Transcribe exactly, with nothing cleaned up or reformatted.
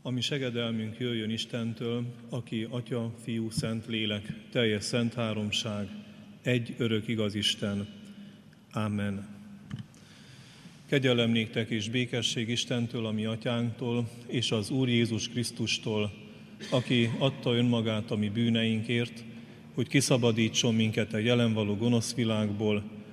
Ami segedelmünk jöjjön Istentől, aki Atya, Fiú, Szent Lélek, teljes szent háromság, egy örök igaz Isten. Amen. Kegyelem néktek és békesség Istentől, a mi atyánktól, és az Úr Jézus Krisztustól, aki adta önmagát a mi bűneinkért, hogy kiszabadítson minket a jelen való gonosz világból,